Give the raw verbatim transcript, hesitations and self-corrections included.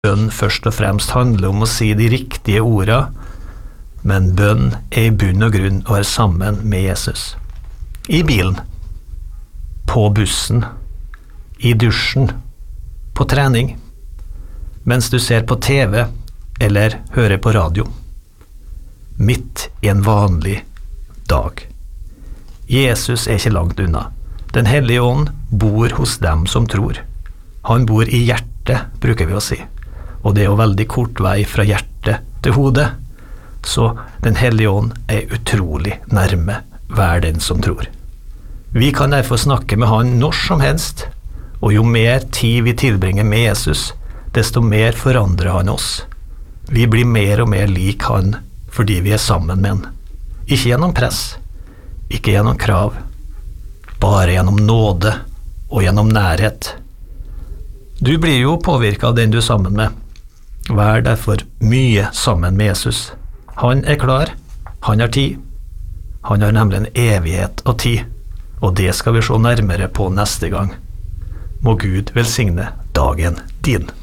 bønn først og fremst handler om å si de riktige ordene, men bønn er i bunn og grunn å være sammen med Jesus. I bilen, på bussen, i dusjen, på trening, mens du ser på T V eller hører på radio. Midt i en vanlig dag. Jesus er ikke langt unna. Den hellige ånd bor hos dem som tror. Han bor i hjertet, bruker vi å si. Og det er jo veldig kort vei fra hjertet til hodet. Så den hellige ånd er utrolig nærme hver den som tror. Vi kan derfor snakke med han når som helst, og jo mer tid vi tilbringer med Jesus, desto mer forandrer han oss. Vi blir mer og mer lik han fordi vi er sammen med han. Ikke gjennom press, ikke gjennom krav, bare gjennom nåde og gjennom nærhet. Du blir jo påvirket av den du er sammen med. Vær derfor mye sammen med Jesus. Han er klar, han har tid. Han har nemlig en evighet og tid, og det skal vi se nærmere på neste gang. Må Gud velsigne dagen din.